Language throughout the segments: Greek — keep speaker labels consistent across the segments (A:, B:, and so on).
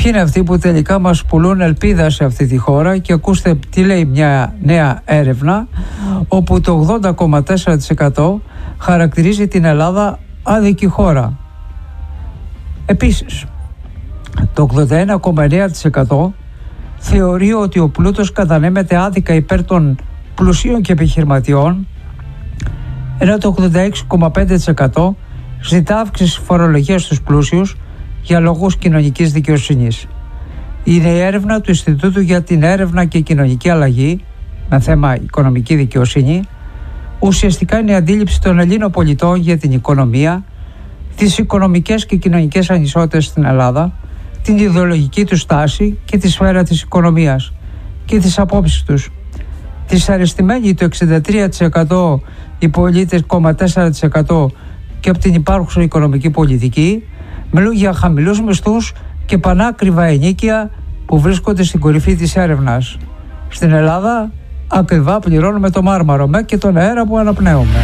A: Ποιοι είναι αυτοί που τελικά μας πουλούν ελπίδα σε αυτή τη χώρα? Και ακούστε τι λέει μια νέα έρευνα, όπου το 80,4% χαρακτηρίζει την Ελλάδα άδικη χώρα. Επίσης, το 81,9% θεωρεί ότι ο πλούτος κατανέμεται άδικα υπέρ των πλουσίων και επιχειρηματιών, ενώ το 86,5% ζητά αύξηση φορολογίας στους πλούσιους για λόγους κοινωνικής δικαιοσύνης. Είναι η έρευνα του Ινστιτούτου για την Έρευνα και Κοινωνική Αλλαγή με θέμα οικονομική δικαιοσύνη. Ουσιαστικά είναι η αντίληψη των Ελλήνων πολιτών για την οικονομία, τις οικονομικές και κοινωνικές ανισότητες στην Ελλάδα, την ιδεολογική του στάση και τη σφαίρα της οικονομίας και τις απόψεις τους. Δυσαρεστημένοι το 63% οι πολίτες, 0,4% και από την υπάρχουσα οικονομική πολιτική, μιλούν για χαμηλούς μισθούς και πανάκριβα ενοίκια που βρίσκονται στην κορυφή της έρευνας. Στην Ελλάδα ακριβά πληρώνουμε το μάρμαρο και τον αέρα που αναπνέουμε.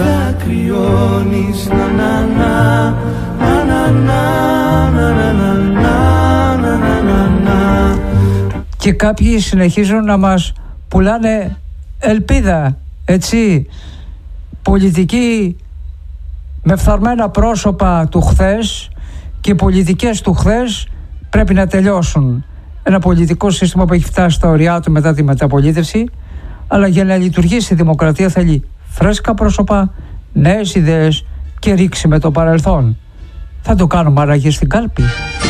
A: Και κάποιοι συνεχίζουν να μας πουλάνε ελπίδα, έτσι, πολιτικοί με φθαρμένα πρόσωπα του χθες και οι πολιτικές του χθες πρέπει να τελειώσουν. Ένα πολιτικό σύστημα που έχει φτάσει στα ωριά του μετά τη μεταπολίτευση, αλλά για να λειτουργήσει η δημοκρατία θέλει φρέσκα πρόσωπα, νέες ιδέες και ρήξη με το παρελθόν. Θα το κάνουμε άραγε στην κάλπη?